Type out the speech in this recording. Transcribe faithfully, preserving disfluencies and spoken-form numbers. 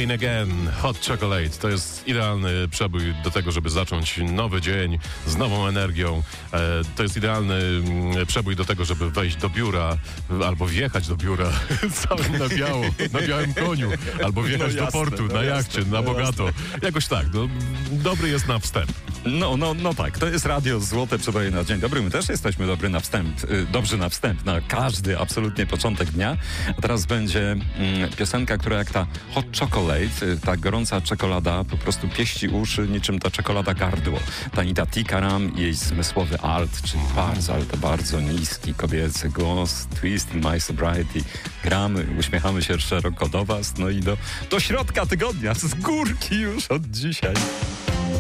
Halloween Again, Hot Chocolate. To jest idealny przebój do tego, żeby zacząć nowy dzień z nową energią. E, to jest idealny mm, przebój do tego, żeby wejść do biura albo wjechać do biura całym na biało, na białym koniu, albo wjechać No jasne, do portu, no na jasne, jachcie, no na bogato. Jakoś tak, no, dobry jest na wstęp. No, no, no tak, to jest radio Złote Przeboje na dzień dobry. My też jesteśmy dobry na wstęp, y, dobrzy na wstęp, na każdy absolutnie początek dnia. A teraz będzie mm, piosenka, która jak ta hot chocolate, y, ta gorąca czekolada po prostu pieści uszy niczym ta czekolada gardło. Ta Anita Tikaram i jej zmysłowy alt, czyli bardzo, ale to bardzo niski kobiecy głos, twist in my sobriety. Gramy, uśmiechamy się szeroko do was, no i do, do środka tygodnia, z górki już od dzisiaj.